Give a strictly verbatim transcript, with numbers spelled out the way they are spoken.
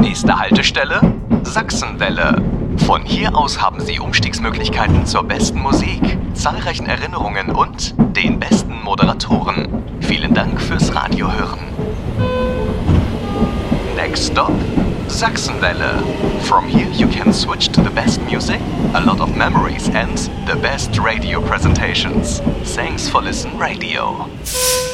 Nächste Haltestelle: Sachsenwelle. Von hier aus haben Sie Umstiegsmöglichkeiten zur besten Musik, zahlreichen Erinnerungen und den besten Moderatoren. Vielen Dank fürs Radiohören. Next stop: Sachsenwelle. From here you can switch to the best music, a lot of memories and the best radio presentations. Thanks for listening radio.